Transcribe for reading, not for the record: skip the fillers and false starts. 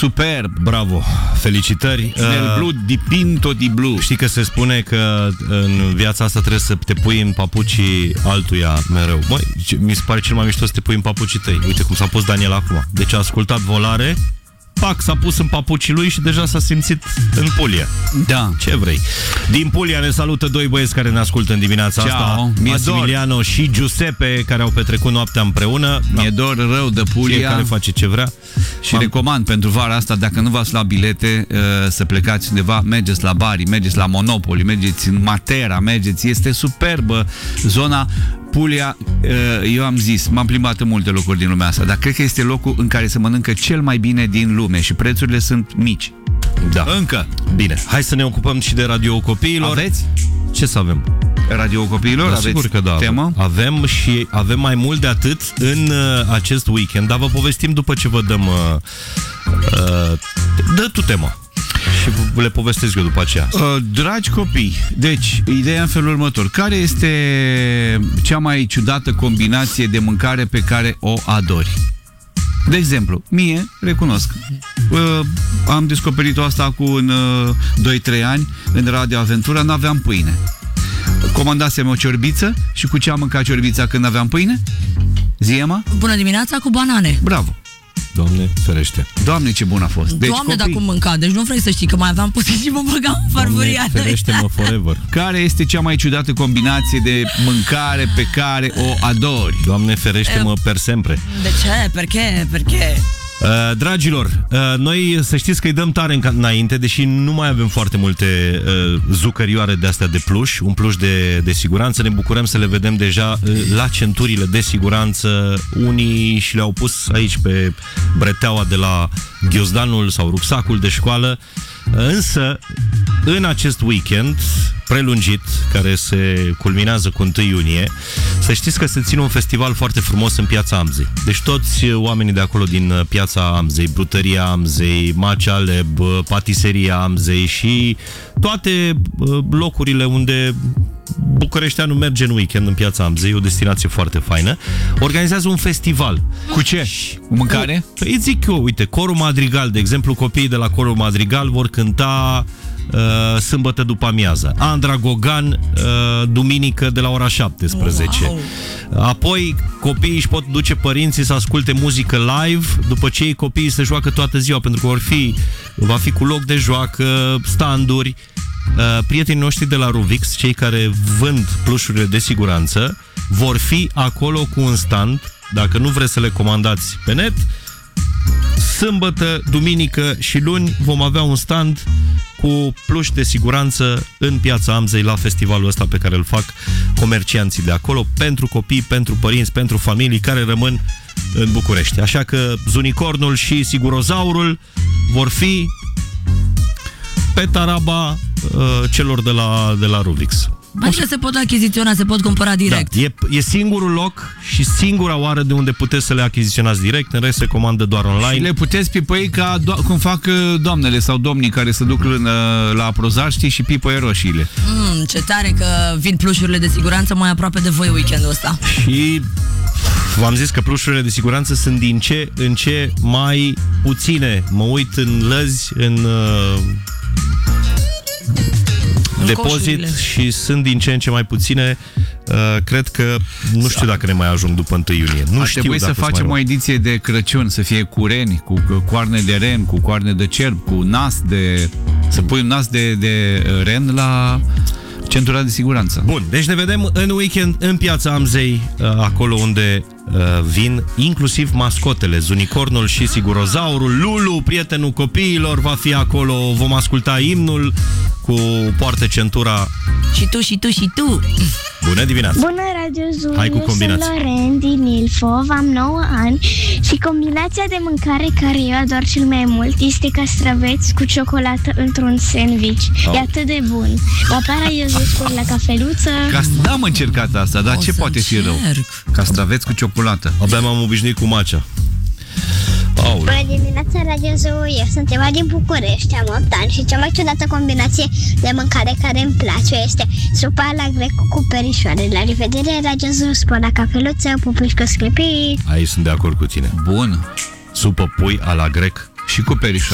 Superb. Bravo, felicitări. Nel blu dipinto di blu. Știi că se spune că în viața asta trebuie să te pui în papucii altuia mereu. Băi, mi se pare cel mai mișto să te pui în papucii tăi. Uite cum s-a pus Daniel acum. Deci a ascultat Volare, pac, s-a pus în papucii lui și deja s-a simțit în Puglia. Da. Ce vrei? Din Puglia ne salută doi băieți care ne ascultă în dimineața asta. Massimiliano și Giuseppe, care au petrecut noaptea împreună. Mi-e dor rău de Puglia. Fiecare face ce vrea. Și recomand pentru vara asta, dacă nu v-ați luat bilete, să plecați undeva, mergeți la Bari, mergeți la Monopoly, mergeți în Matera, mergeți, este superbă zona Puglia. Eu am zis, m-am plimbat în multe locuri din lumea asta, dar cred că este locul în care se mănâncă cel mai bine din lume și prețurile sunt mici. Da. Încă. Bine, hai să ne ocupăm și de Radio Copiilor. Aveți? Ce să avem? Radio Copiilor? Da, sigur că da. Temă? Avem și avem mai mult de atât în acest weekend, dar vă povestim după ce vă dăm dă tu tema și le povestesc eu după aceea. Dragi copii, deci, ideea în felul următor. Care este cea mai ciudată combinație de mâncare pe care o adori? De exemplu, mie, recunosc, am descoperit-o asta cu 2-3 ani, în Radio Aventura, n-aveam pâine. Comandasem o ciorbiță și cu ce am mâncat ciorbița când aveam pâine? Zi-Ema? Bună dimineața, cu banane. Bravo! Doamne ferește. Doamne, ce bun a fost. Deci, Doamne, dar cum mânca. Deci nu vrei să știi că mai aveam puțin și mă băgam în farfuria. Doamne ferește-mă forever. Care este cea mai ciudată combinație de mâncare pe care o adori? Doamne ferește-mă per sempre. De ce? Perché? Dragilor, noi să știți că îi dăm tare înainte, deși nu mai avem foarte multe zucărioare de astea de pluș, un pluș de siguranță. Ne bucurăm să le vedem deja la centurile de siguranță. Unii și le-au pus aici pe breteaua de la ghiozdanul sau rucsacul de școală. Însă, în acest weekend prelungit, care se culminează cu 1 iunie, să știți că se ține un festival foarte frumos în Piața Amzei. Deci toți oamenii de acolo din Piața Amzei, Brutăria Amzei, Macea Leb, Patiseria Amzei și toate locurile unde bucureșteanul merge în weekend în Piața Amzei, o destinație foarte faină, organizează un festival. Cu ce? Cu mâncare? Îi zic eu, uite, Corul Madrigal, de exemplu, copiii de la Corul Madrigal vor cânta sâmbătă după amiază. Andra Gogan, duminică de la ora 17. Wow. Apoi copiii își pot duce părinții să asculte muzică live, după ce ei copiii se joacă toată ziua, pentru că va fi cu loc de joacă, standuri. Prietenii noștri de la Ruvix, cei care vând plușurile de siguranță, vor fi acolo cu un stand. Dacă nu vreți să le comandați pe net, sâmbătă, duminică și luni vom avea un stand cu pluși de siguranță în Piața Amzei la festivalul ăsta pe care îl fac comercianții de acolo, pentru copii, pentru părinți, pentru familii care rămân în București. Așa că Zunicornul și Sigurozaurul vor fi pe taraba celor de la Ruvix. Adică se pot achiziționa, se pot cumpăra direct. Da, e singurul loc și singura oară de unde puteți să le achiziționați direct, în rest se comandă doar online. Și le puteți pipăi ca cum fac doamnele sau domnii care se duc la aprozar, știi, și pipăie roșiile. Ce tare că vin plușurile de siguranță mai aproape de voi weekendul ăsta. Și v-am zis că plușurile de siguranță sunt din ce în ce mai puține. Mă uit în lăzi, în depozit coșurile. Și sunt din ce în ce mai puține. Cred că nu știu dacă ne mai ajung după 1 iunie. Nu știu trebuie să facem o ediție de Crăciun, să fie cu reni, cu coarne de ren, cu coarne de cerb, cu nas de... Să pui un nas de ren la centura de siguranță. Bun, deci ne vedem în weekend în Piața Amzei, acolo unde vin inclusiv mascotele, Zunicornul și Sigurozaurul. Lulu, prietenul copiilor, va fi acolo. Vom asculta imnul cu Poartă centura. Și tu. Bună dimineața! Bună, Radio Zoo! Hai cu combinații. Eu sunt Loren din Ilfov, am 9 ani și combinația de mâncare care eu ador cel mai mult este castraveți cu ciocolată într-un sandwich. E atât de bun. O apara eu spor la cafeluță. N-am încercat asta, dar ce poate fi rău? Castraveți cu ciocolată. Abia m-am obișnuit cu macea. Bună dimineața, Radio Zoo! Eu sunt Eva din București, am 8 ani și cea mai ciudată combinație de mâncare care îmi place este supa la grec cu perișoare. La revedere, Radio Zoo, spor la cafeluță, pupușcă sclipit! Aici sunt de acord cu tine. Bun! Supă pui a la grec și cu perișoare.